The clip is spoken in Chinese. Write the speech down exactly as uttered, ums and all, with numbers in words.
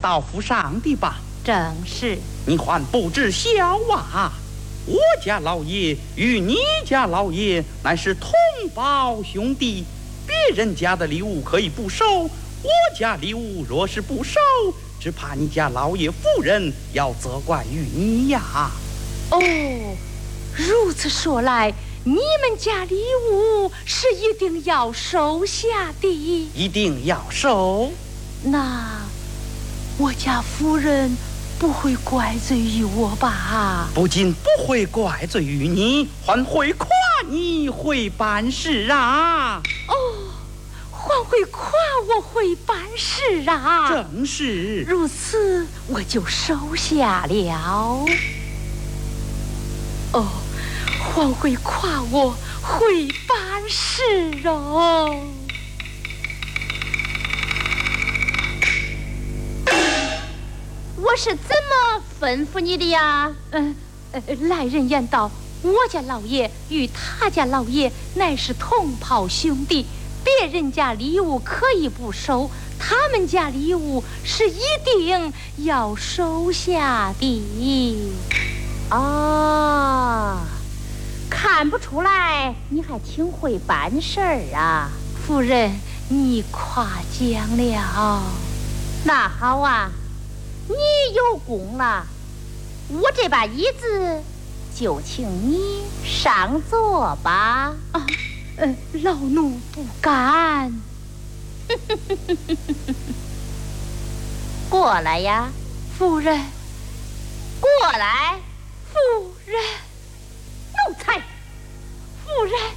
到府上的吧？ 正是。 你还不知晓啊！我家老爷与你家老爷乃是同胞兄弟，别人家的礼物可以不收，我家礼物若是不收，只怕你家老爷夫人要责怪于你呀。 哦，如此说来，你们家礼物是一定要收下的。 一定要收。 那我家夫人不会怪罪于我吧？ 不仅不会怪罪于你，还会夸你会办事啊。 哦，还会夸我会办事啊。 正是。 如此我就收下了。哦，还会夸我会办事哦。 我是怎么吩咐你的呀？ 嗯、呃呃，来人言道，我家老爷与他家老爷乃是同胞兄弟，别人家礼物可以不收，他们家礼物是一定要收下的。 哦，看不出来你还挺会办事儿啊。 夫人，你夸奖了。 那好啊，你有功了，我这把椅子就请你上座吧。 啊，呃，老奴不敢。 过来呀， 夫人。 过来， 夫人。 奴才， 夫人。